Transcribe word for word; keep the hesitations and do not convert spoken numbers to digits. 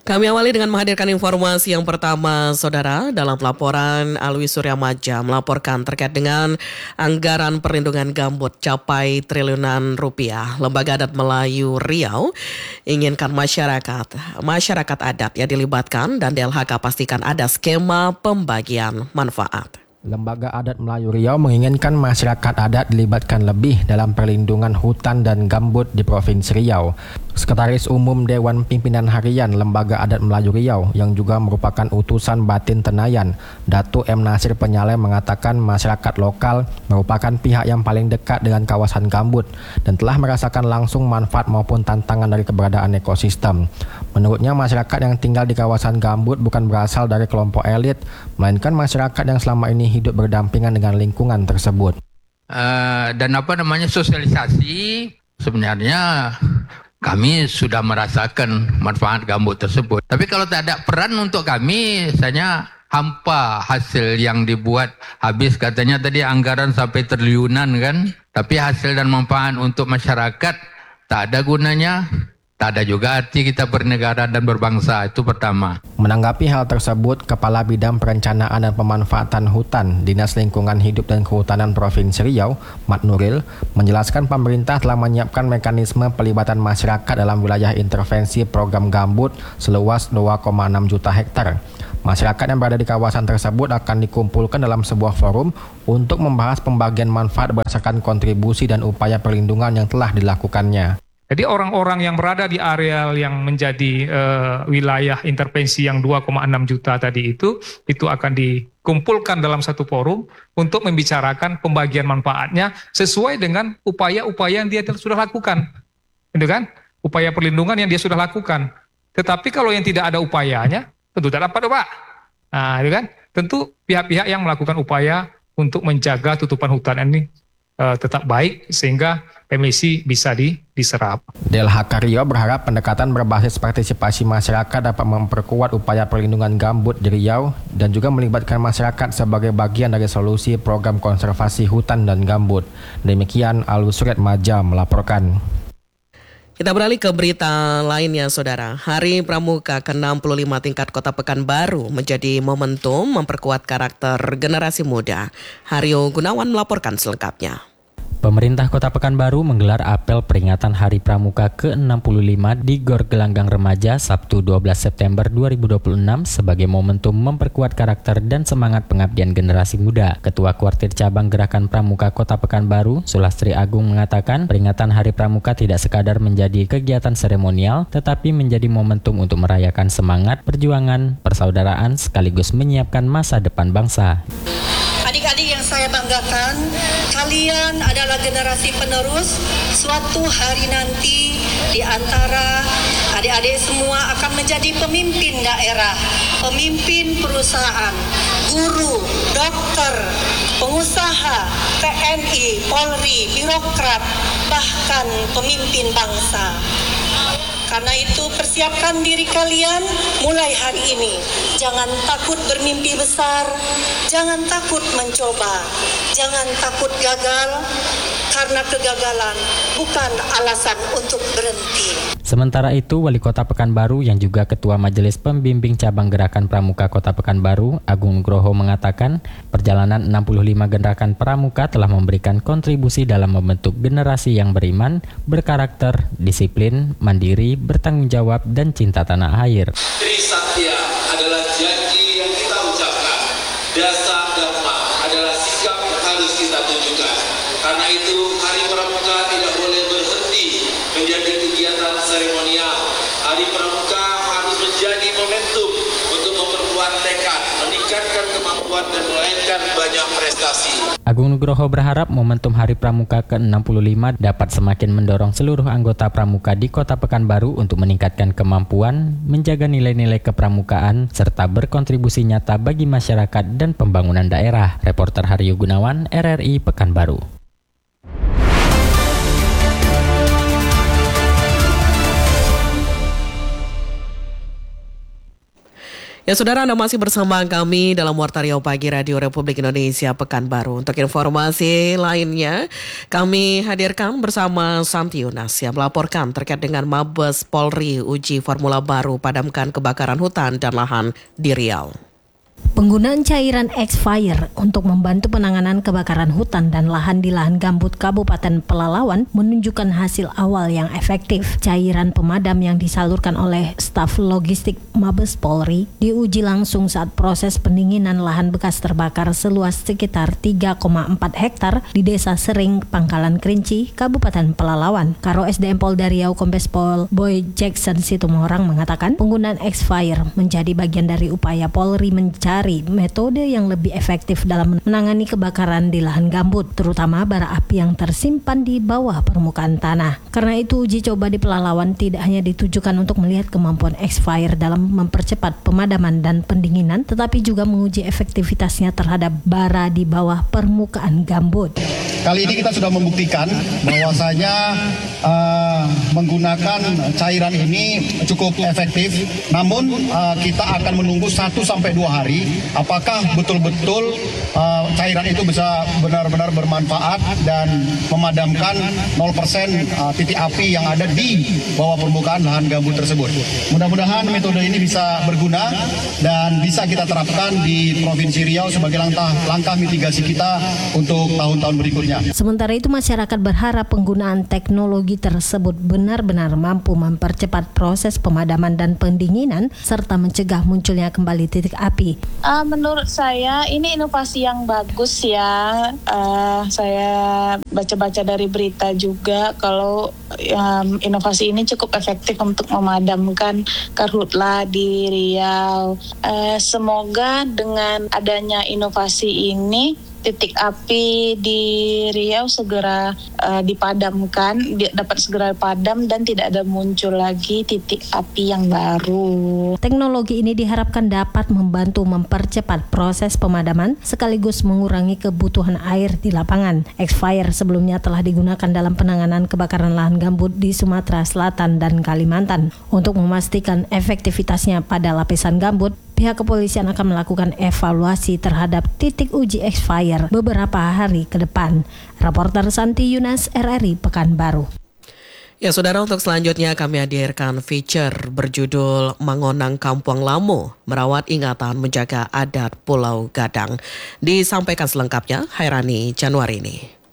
Kami awali dengan menghadirkan informasi yang pertama, Saudara. Dalam laporan, Alwi Surya Maja melaporkan terkait dengan anggaran perlindungan gambut capai triliunan rupiah. Lembaga Adat Melayu Riau inginkan masyarakat, masyarakat adat yang dilibatkan dan D L H K pastikan ada skema pembagian manfaat. Lembaga Adat Melayu Riau menginginkan masyarakat adat dilibatkan lebih dalam perlindungan hutan dan gambut di Provinsi Riau. Sekretaris Umum Dewan Pimpinan Harian Lembaga Adat Melayu Riau yang juga merupakan utusan batin Tenayan, Datuk M. Nasir Penyaleh mengatakan masyarakat lokal merupakan pihak yang paling dekat dengan kawasan gambut dan telah merasakan langsung manfaat maupun tantangan dari keberadaan ekosistem. Menurutnya masyarakat yang tinggal di kawasan gambut bukan berasal dari kelompok elit, melainkan masyarakat yang selama ini hidup berdampingan dengan lingkungan tersebut. Uh, dan apa namanya sosialisasi sebenarnya kami sudah merasakan manfaat gambut tersebut. Tapi kalau tak ada peran untuk kami, misalnya hampa hasil yang dibuat habis katanya tadi anggaran sampai triliunan kan. Tapi hasil dan manfaat untuk masyarakat tak ada gunanya. Tak ada juga arti kita bernegara dan berbangsa, itu pertama. Menanggapi hal tersebut, Kepala Bidang Perencanaan dan Pemanfaatan Hutan Dinas Lingkungan Hidup dan Kehutanan Provinsi Riau, Mat Nuril, menjelaskan pemerintah telah menyiapkan mekanisme pelibatan masyarakat dalam wilayah intervensi program gambut seluas dua koma enam juta hektar. Masyarakat yang berada di kawasan tersebut akan dikumpulkan dalam sebuah forum untuk membahas pembagian manfaat berdasarkan kontribusi dan upaya perlindungan yang telah dilakukannya. Jadi orang-orang yang berada di area yang menjadi uh, wilayah intervensi yang dua koma enam juta tadi itu, itu akan dikumpulkan dalam satu forum untuk membicarakan pembagian manfaatnya sesuai dengan upaya-upaya yang dia sudah lakukan. Itu kan? Upaya perlindungan yang dia sudah lakukan. Tetapi kalau yang tidak ada upayanya, tentu tidak dapat, Pak. Nah, itu kan? Tentu pihak-pihak yang melakukan upaya untuk menjaga tutupan hutan ini uh, tetap baik sehingga emisi bisa di, diserap. D L H K Riau berharap pendekatan berbasis partisipasi masyarakat dapat memperkuat upaya perlindungan gambut di Riau dan juga melibatkan masyarakat sebagai bagian dari solusi program konservasi hutan dan gambut. Demikian Alwi Surya Maja melaporkan. Kita beralih ke berita lainnya, Saudara. Hari Pramuka ke enam puluh lima tingkat Kota Pekanbaru menjadi momentum memperkuat karakter generasi muda. Haryo Gunawan melaporkan selengkapnya. Pemerintah Kota Pekanbaru menggelar apel peringatan Hari Pramuka ke enam puluh lima di Gor Gelanggang Remaja Sabtu dua belas September dua ribu dua puluh enam sebagai momentum memperkuat karakter dan semangat pengabdian generasi muda. Ketua Kuartir Cabang Gerakan Pramuka Kota Pekanbaru, Sulastri Agung mengatakan peringatan Hari Pramuka tidak sekadar menjadi kegiatan seremonial, tetapi menjadi momentum untuk merayakan semangat, perjuangan, persaudaraan sekaligus menyiapkan masa depan bangsa. Adik-adik yang saya banggakan, kalian adalah generasi penerus. Suatu hari nanti di antara adik-adik semua akan menjadi pemimpin daerah, pemimpin perusahaan, guru, dokter, pengusaha, T N I, Polri, birokrat, bahkan pemimpin bangsa. Karena itu persiapkan diri kalian mulai hari ini. Jangan takut bermimpi besar, jangan takut mencoba, jangan takut gagal, karena kegagalan bukan alasan untuk berhenti. Sementara itu, Wali Kota Pekanbaru yang juga Ketua Majelis Pembimbing Cabang Gerakan Pramuka Kota Pekanbaru, Agung Nugroho mengatakan, perjalanan enam puluh lima gerakan pramuka telah memberikan kontribusi dalam membentuk generasi yang beriman, berkarakter, disiplin, mandiri, bertanggung jawab, dan cinta tanah air. Trisatya adalah janji yang kita ucapkan. Dasa Dharma adalah sikap yang harus kita tunjukkan. Karena itu, Hari Pramuka tidak boleh berhenti menjadi kegiatan seremonial. Hari Pramuka harus menjadi momentum untuk memperkuat tekad, meningkatkan kemampuan dan melahirkan banyak prestasi. Agung Nugroho berharap momentum Hari Pramuka ke enam puluh lima dapat semakin mendorong seluruh anggota pramuka di Kota Pekanbaru untuk meningkatkan kemampuan, menjaga nilai-nilai kepramukaan, serta berkontribusi nyata bagi masyarakat dan pembangunan daerah. Reporter Haryo Gunawan, R R I Pekanbaru. Ya saudara, Anda masih bersama kami dalam Warta Riau Pagi Radio Republik Indonesia Pekanbaru. Untuk informasi lainnya, kami hadirkan bersama Santi Yunas yang melaporkan terkait dengan Mabes Polri uji formula baru padamkan kebakaran hutan dan lahan di Riau. Penggunaan cairan X-Fire untuk membantu penanganan kebakaran hutan dan lahan di lahan gambut Kabupaten Pelalawan menunjukkan hasil awal yang efektif. Cairan pemadam yang disalurkan oleh staf logistik Mabes Polri diuji langsung saat proses pendinginan lahan bekas terbakar seluas sekitar tiga koma empat hektar di Desa Sering, Pangkalan Kerinci, Kabupaten Pelalawan. Karo S D M Polda Riau Kombes Pol Boy Jackson Situmorang mengatakan penggunaan X-Fire menjadi bagian dari upaya Polri mencari metode yang lebih efektif dalam menangani kebakaran di lahan gambut, terutama bara api yang tersimpan di bawah permukaan tanah. Karena itu uji coba di Pelalawan tidak hanya ditujukan untuk melihat kemampuan X-Fire dalam mempercepat pemadaman dan pendinginan, tetapi juga menguji efektivitasnya terhadap bara di bawah permukaan gambut. Kali ini kita sudah membuktikan bahwasanya uh, menggunakan cairan ini cukup efektif, namun uh, kita akan menunggu satu sampai dua hari apakah betul-betul uh, cairan itu bisa benar-benar bermanfaat dan memadamkan nol persen uh, titik api yang ada di bawah permukaan lahan gambut tersebut. Mudah-mudahan metode ini bisa berguna dan bisa kita terapkan di Provinsi Riau sebagai langkah, langkah mitigasi kita untuk tahun-tahun berikutnya. Sementara itu masyarakat berharap penggunaan teknologi tersebut benar-benar mampu mempercepat proses pemadaman dan pendinginan serta mencegah munculnya kembali titik api. Uh, menurut saya ini inovasi yang bagus ya. Uh, saya baca-baca dari berita juga kalau um, inovasi ini cukup efektif untuk memadamkan karhutla di Riau. Uh, semoga dengan adanya inovasi ini titik api di Riau segera uh, dipadamkan, di, dapat segera padam dan tidak ada muncul lagi titik api yang baru. Teknologi ini diharapkan dapat membantu mempercepat proses pemadaman sekaligus mengurangi kebutuhan air di lapangan. X-Fire sebelumnya telah digunakan dalam penanganan kebakaran lahan gambut di Sumatera Selatan dan Kalimantan. Untuk memastikan efektivitasnya pada lapisan gambut, pihak kepolisian akan melakukan evaluasi terhadap titik uji X-Fire beberapa hari ke depan. Reporter Santi Yunas, R R I Pekanbaru. Ya saudara, untuk selanjutnya kami hadirkan feature berjudul Mangonang Kampung Lamo, merawat ingatan menjaga adat Pulau Gadang. Disampaikan selengkapnya Hairani Januari ini.